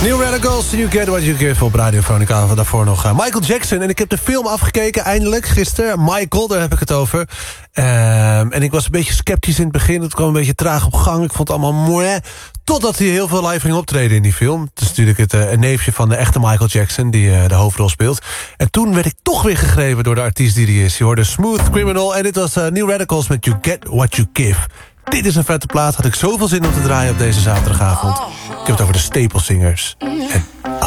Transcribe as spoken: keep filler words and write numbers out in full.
New Radicals, You Get What You Give op Radio Veronica. Daarvoor nog uh, Michael Jackson. En ik heb de film afgekeken, eindelijk, gisteren. Michael, daar heb ik het over. Um, en ik was een beetje sceptisch in het begin. Het kwam een beetje traag op gang. Ik vond het allemaal mooi. Totdat hij heel veel live ging optreden in die film. Het is natuurlijk het, uh, een neefje van de echte Michael Jackson... die uh, de hoofdrol speelt. En toen werd ik toch weer gegrepen door de artiest die hij is. Je hoorde Smooth Criminal. En dit was uh, New Radicals met You Get What You Give. Dit is een vette plaat. Had ik zoveel zin om te draaien op deze zaterdagavond. Ik heb het over de Staple Singers. En